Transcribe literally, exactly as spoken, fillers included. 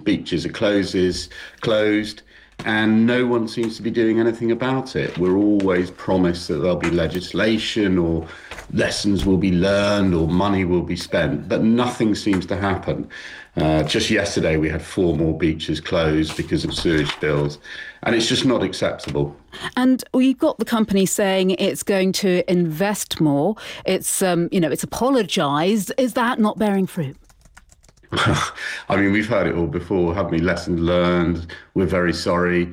beaches are closes, closed, and no one seems to be doing anything about it. We're always promised that there'll be legislation or lessons will be learned or money will be spent, but nothing seems to happen. Uh, just yesterday, we had four more beaches closed because of sewage bills, and it's just not acceptable. And we've got the company saying it's going to invest more. It's, um, you know, it's apologised. Is that not bearing fruit? I mean, we've heard it all before, haven't we? Lessons learned. We're very sorry.